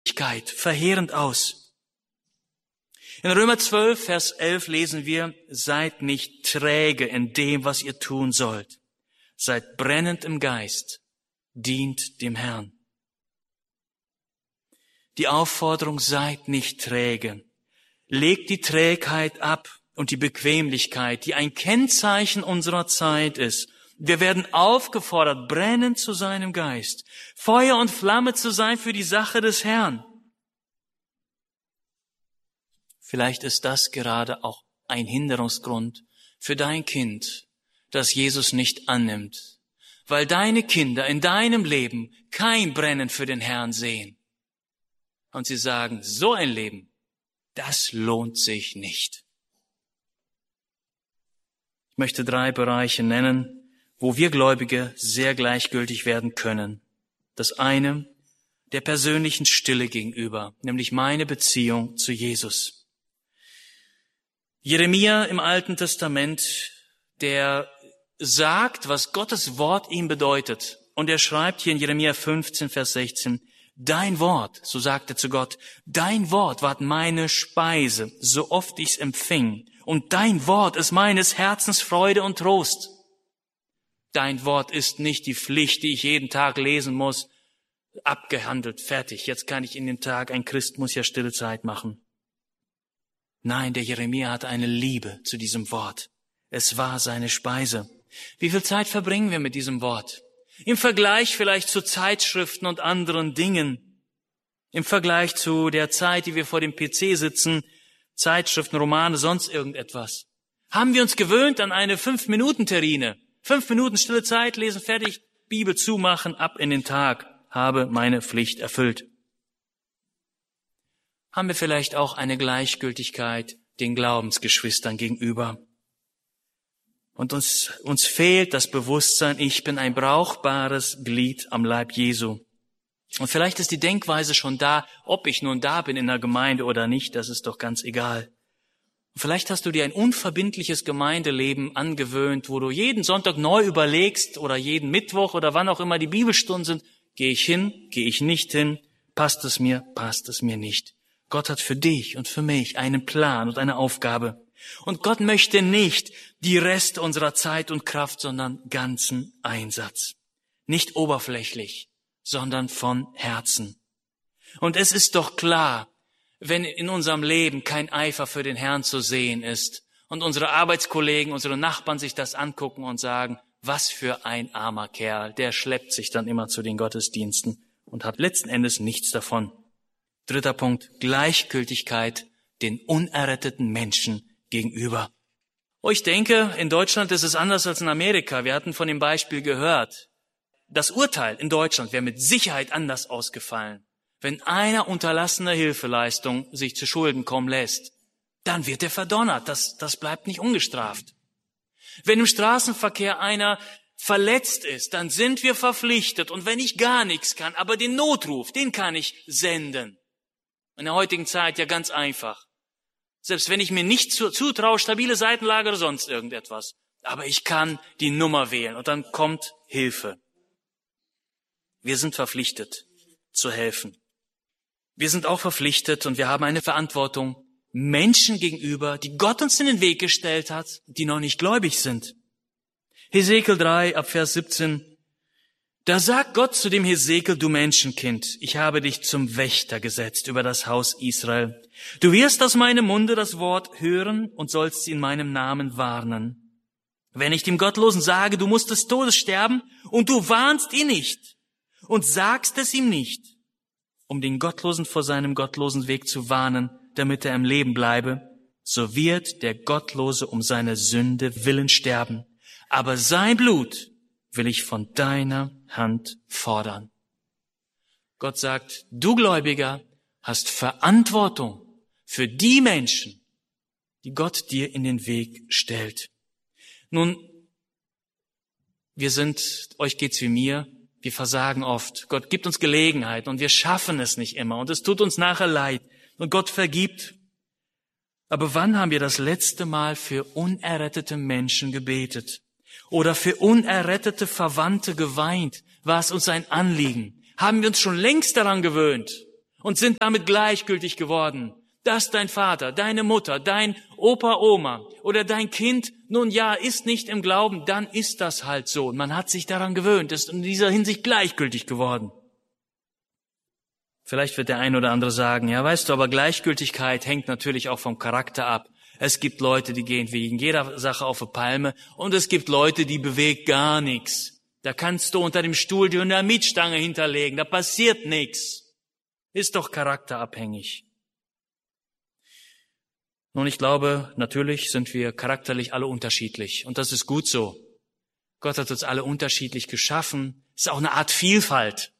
verheerend aus. In Römer 12, Vers 11 lesen wir, seid nicht träge in dem, was ihr tun sollt. Seid brennend im Geist, dient dem Herrn. Die Aufforderung, seid nicht träge. Legt die Trägheit ab und die Bequemlichkeit, die ein Kennzeichen unserer Zeit ist. Wir werden aufgefordert, brennend zu sein im Geist, Feuer und Flamme zu sein für die Sache des Herrn. Vielleicht ist das gerade auch ein Hinderungsgrund für dein Kind, das Jesus nicht annimmt, weil deine Kinder in deinem Leben kein Brennen für den Herrn sehen. Und sie sagen, so ein Leben, das lohnt sich nicht. Ich möchte 3 Bereiche nennen, wo wir Gläubige sehr gleichgültig werden können. Das eine, der persönlichen Stille gegenüber, nämlich meine Beziehung zu Jesus. Jeremia im Alten Testament, der sagt, was Gottes Wort ihm bedeutet. Und er schreibt hier in Jeremia 15, Vers 16, dein Wort, so sagt er zu Gott, dein Wort ward meine Speise, so oft ich's empfing. Und dein Wort ist meines Herzens Freude und Trost. Dein Wort ist nicht die Pflicht, die ich jeden Tag lesen muss, abgehandelt, fertig. Jetzt kann ich in den Tag, ein Christ muss ja stille Zeit machen. Nein, der Jeremia hatte eine Liebe zu diesem Wort. Es war seine Speise. Wie viel Zeit verbringen wir mit diesem Wort? Im Vergleich vielleicht zu Zeitschriften und anderen Dingen. Im Vergleich zu der Zeit, die wir vor dem PC sitzen, Zeitschriften, Romane, sonst irgendetwas. Haben wir uns gewöhnt an eine 5-Minuten-Terrine? 5 Minuten stille Zeit, lesen, fertig, Bibel zumachen, ab in den Tag, habe meine Pflicht erfüllt. Haben wir vielleicht auch eine Gleichgültigkeit den Glaubensgeschwistern gegenüber? Und uns fehlt das Bewusstsein, ich bin ein brauchbares Glied am Leib Jesu. Und vielleicht ist die Denkweise schon da, ob ich nun da bin in der Gemeinde oder nicht, das ist doch ganz egal. Und vielleicht hast du dir ein unverbindliches Gemeindeleben angewöhnt, wo du jeden Sonntag neu überlegst oder jeden Mittwoch oder wann auch immer die Bibelstunden sind, gehe ich hin, gehe ich nicht hin, passt es mir nicht. Gott hat für dich und für mich einen Plan und eine Aufgabe. Und Gott möchte nicht die Reste unserer Zeit und Kraft, sondern ganzen Einsatz. Nicht oberflächlich, sondern von Herzen. Und es ist doch klar, wenn in unserem Leben kein Eifer für den Herrn zu sehen ist und unsere Arbeitskollegen, unsere Nachbarn sich das angucken und sagen, was für ein armer Kerl, der schleppt sich dann immer zu den Gottesdiensten und hat letzten Endes nichts davon. 3. Punkt, Gleichgültigkeit den unerretteten Menschen gegenüber. Oh, ich denke, in Deutschland ist es anders als in Amerika. Wir hatten von dem Beispiel gehört. Das Urteil in Deutschland wäre mit Sicherheit anders ausgefallen. Wenn einer unterlassene Hilfeleistung sich zu Schulden kommen lässt, dann wird er verdonnert. Das bleibt nicht ungestraft. Wenn im Straßenverkehr einer verletzt ist, dann sind wir verpflichtet. Und wenn ich gar nichts kann, aber den Notruf, den kann ich senden. In der heutigen Zeit ja ganz einfach. Selbst wenn ich mir nicht zutraue, stabile Seitenlage oder sonst irgendetwas. Aber ich kann die Nummer wählen und dann kommt Hilfe. Wir sind verpflichtet zu helfen. Wir sind auch verpflichtet und wir haben eine Verantwortung Menschen gegenüber, die Gott uns in den Weg gestellt hat, die noch nicht gläubig sind. Hesekiel 3, ab Vers 17. Da sagt Gott zu dem Hesekiel, du Menschenkind, ich habe dich zum Wächter gesetzt über das Haus Israel. Du wirst aus meinem Munde das Wort hören und sollst sie in meinem Namen warnen. Wenn ich dem Gottlosen sage, du musst des Todes sterben und du warnst ihn nicht und sagst es ihm nicht, um den Gottlosen vor seinem gottlosen Weg zu warnen, damit er im Leben bleibe, so wird der Gottlose um seine Sünde willen sterben. Aber sein Blut will ich von deiner Hand fordern. Gott sagt, du Gläubiger hast Verantwortung für die Menschen, die Gott dir in den Weg stellt. Nun, euch geht's wie mir, wir versagen oft. Gott gibt uns Gelegenheit und wir schaffen es nicht immer und es tut uns nachher leid und Gott vergibt. Aber wann haben wir das letzte Mal für unerrettete Menschen gebetet? Oder für unerrettete Verwandte geweint? War es uns ein Anliegen? Haben wir uns schon längst daran gewöhnt? und sind damit gleichgültig geworden, dass dein Vater, deine Mutter, dein Opa, Oma oder dein Kind, nun ja, ist nicht im Glauben, dann ist das halt so. Und man hat sich daran gewöhnt, ist in dieser Hinsicht gleichgültig geworden. Vielleicht wird der ein oder andere sagen, ja, weißt du, aber Gleichgültigkeit hängt natürlich auch vom Charakter ab. Es gibt Leute, die gehen wegen jeder Sache auf eine Palme und es gibt Leute, die bewegt gar nichts. Da kannst du unter dem Stuhl die Dynamitstange hinterlegen, da passiert nichts. Ist doch charakterabhängig. Nun, ich glaube, natürlich sind wir charakterlich alle unterschiedlich und das ist gut so. Gott hat uns alle unterschiedlich geschaffen. Ist auch eine Art Vielfalt.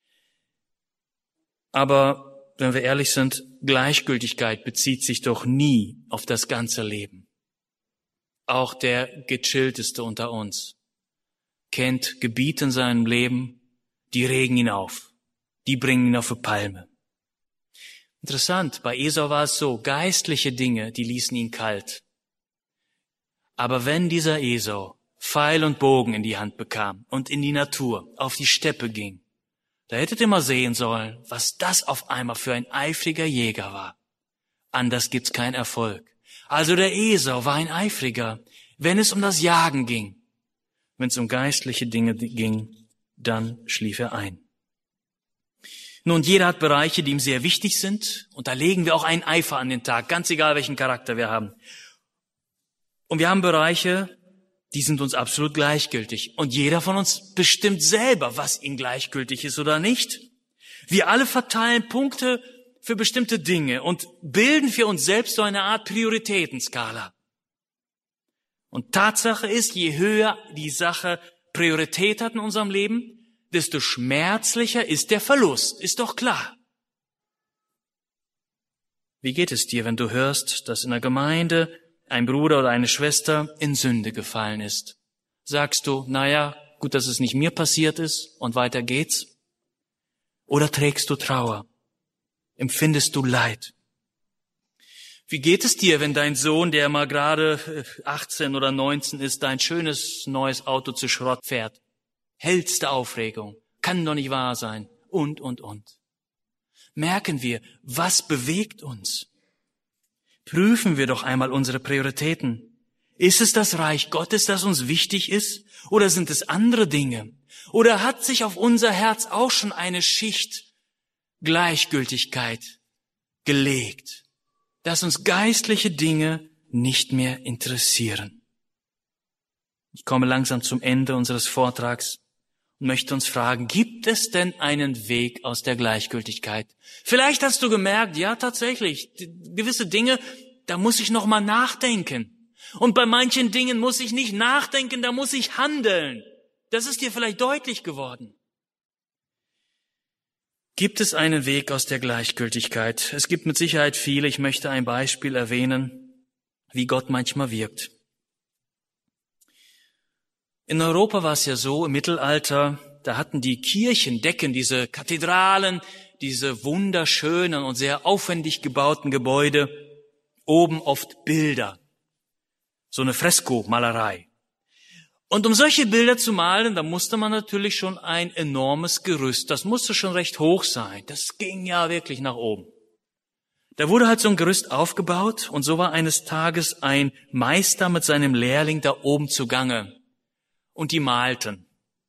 Aber wenn wir ehrlich sind, Gleichgültigkeit bezieht sich doch nie auf das ganze Leben. Auch der gechillteste unter uns kennt Gebiete in seinem Leben, die regen ihn auf, die bringen ihn auf eine Palme. Interessant, bei Esau war es so, geistliche Dinge, die ließen ihn kalt. Aber wenn dieser Esau Pfeil und Bogen in die Hand bekam und in die Natur, auf die Steppe ging, da hättet ihr mal sehen sollen, was das auf einmal für ein eifriger Jäger war. Anders gibt's keinen Erfolg. Also der Esau war ein Eifriger, wenn es um das Jagen ging. Wenn es um geistliche Dinge ging, dann schlief er ein. Nun, jeder hat Bereiche, die ihm sehr wichtig sind, und da legen wir auch einen Eifer an den Tag, ganz egal, welchen Charakter wir haben. Und wir haben Bereiche, die sind uns absolut gleichgültig. Und jeder von uns bestimmt selber, was ihm gleichgültig ist oder nicht. Wir alle verteilen Punkte für bestimmte Dinge und bilden für uns selbst so eine Art Prioritätenskala. Und Tatsache ist, je höher die Sache Priorität hat in unserem Leben, desto schmerzlicher ist der Verlust, ist doch klar. Wie geht es dir, wenn du hörst, dass in der Gemeinde ein Bruder oder eine Schwester in Sünde gefallen ist? Sagst du, naja, gut, dass es nicht mir passiert ist und weiter geht's? Oder trägst du Trauer? Empfindest du Leid? Wie geht es dir, wenn dein Sohn, der mal gerade 18 oder 19 ist, dein schönes neues Auto zu Schrott fährt? Hellste Aufregung, kann doch nicht wahr sein und. Merken wir, was bewegt uns? Prüfen wir doch einmal unsere Prioritäten. Ist es das Reich Gottes, das uns wichtig ist? Oder sind es andere Dinge? Oder hat sich auf unser Herz auch schon eine Schicht Gleichgültigkeit gelegt, dass uns geistliche Dinge nicht mehr interessieren? Ich komme langsam zum Ende unseres Vortrags und möchte uns fragen, gibt es denn einen Weg aus der Gleichgültigkeit? Vielleicht hast du gemerkt, ja tatsächlich, gewisse Dinge, da muss ich noch mal nachdenken. Und bei manchen Dingen muss ich nicht nachdenken, da muss ich handeln. Das ist dir vielleicht deutlich geworden. Gibt es einen Weg aus der Gleichgültigkeit? Es gibt mit Sicherheit viele. Ich möchte ein Beispiel erwähnen, wie Gott manchmal wirkt. In Europa war es ja so, im Mittelalter, da hatten die Kirchendecken, diese Kathedralen, diese wunderschönen und sehr aufwendig gebauten Gebäude, oben oft Bilder, so eine Freskomalerei. Und um solche Bilder zu malen, da musste man natürlich schon ein enormes Gerüst, das musste schon recht hoch sein, das ging ja wirklich nach oben. Da wurde halt so ein Gerüst aufgebaut und so war eines Tages ein Meister mit seinem Lehrling da oben zugange. Und die malten.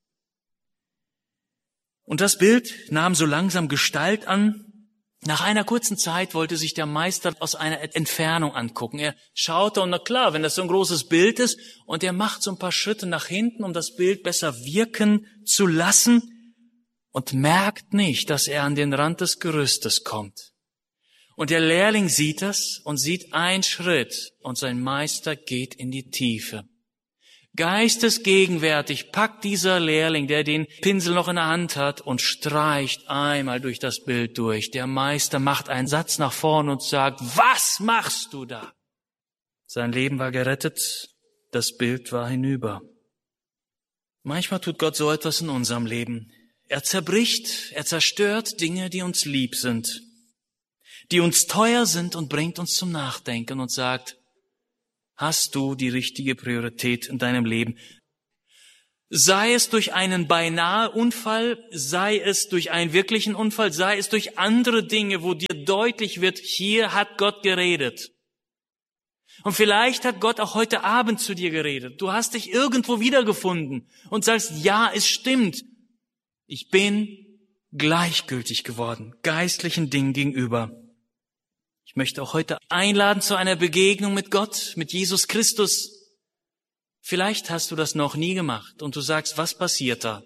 Und das Bild nahm so langsam Gestalt an. Nach einer kurzen Zeit wollte sich der Meister aus einer Entfernung angucken. Er schaute und na klar, wenn das so ein großes Bild ist und er macht so ein paar Schritte nach hinten, um das Bild besser wirken zu lassen und merkt nicht, dass er an den Rand des Gerüstes kommt. Und der Lehrling sieht das und sieht einen Schritt und sein Meister geht in die Tiefe. Geistesgegenwärtig packt dieser Lehrling, der den Pinsel noch in der Hand hat, und streicht einmal durch das Bild durch. Der Meister macht einen Satz nach vorn und sagt, was machst du da? Sein Leben war gerettet, das Bild war hinüber. Manchmal tut Gott so etwas in unserem Leben. Er zerbricht, er zerstört Dinge, die uns lieb sind, die uns teuer sind und bringt uns zum Nachdenken und sagt, hast du die richtige Priorität in deinem Leben? sei es durch einen beinahe Unfall, sei es durch einen wirklichen Unfall, sei es durch andere Dinge, wo dir deutlich wird, hier hat Gott geredet. Und vielleicht hat Gott auch heute Abend zu dir geredet. Du hast dich irgendwo wiedergefunden und sagst, ja, es stimmt. Ich bin gleichgültig geworden, geistlichen Dingen gegenüber. Ich möchte auch heute einladen zu einer Begegnung mit Gott, mit Jesus Christus. Vielleicht hast du das noch nie gemacht und du sagst, was passiert da?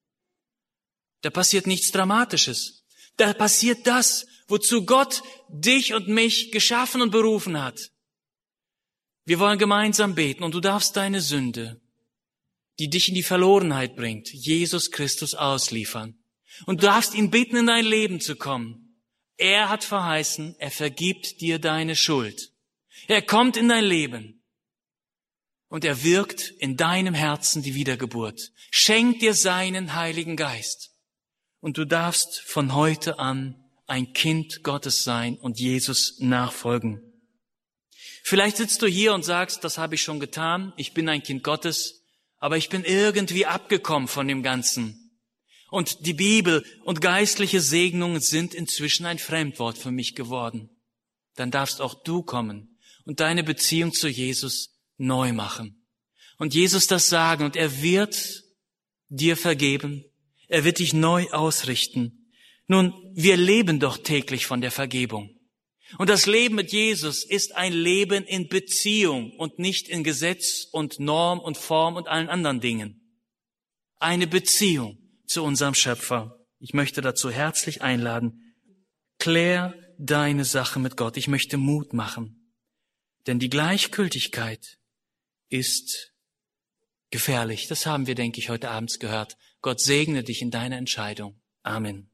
Da passiert nichts Dramatisches. Da passiert das, wozu Gott dich und mich geschaffen und berufen hat. Wir wollen gemeinsam beten und du darfst deine Sünde, die dich in die Verlorenheit bringt, Jesus Christus ausliefern. Und du darfst ihn bitten, in dein Leben zu kommen. Er hat verheißen, er vergibt dir deine Schuld. Er kommt in dein Leben und er wirkt in deinem Herzen die Wiedergeburt. Schenkt dir seinen Heiligen Geist. Und du darfst von heute an ein Kind Gottes sein und Jesus nachfolgen. Vielleicht sitzt du hier und sagst, das habe ich schon getan, ich bin ein Kind Gottes, aber ich bin irgendwie abgekommen von dem Ganzen. Und die Bibel und geistliche Segnungen sind inzwischen ein Fremdwort für mich geworden. Dann darfst auch du kommen und deine Beziehung zu Jesus neu machen. Und Jesus das sagen und er wird dir vergeben, er wird dich neu ausrichten. Nun, wir leben doch täglich von der Vergebung. Und das Leben mit Jesus ist ein Leben in Beziehung und nicht in Gesetz und Norm und Form und allen anderen Dingen. Eine Beziehung zu unserem Schöpfer. Ich möchte dazu herzlich einladen. Klär deine Sache mit Gott. Ich möchte Mut machen. Denn die Gleichgültigkeit ist gefährlich. Das haben wir, denke ich, heute abends gehört. Gott segne dich in deiner Entscheidung. Amen.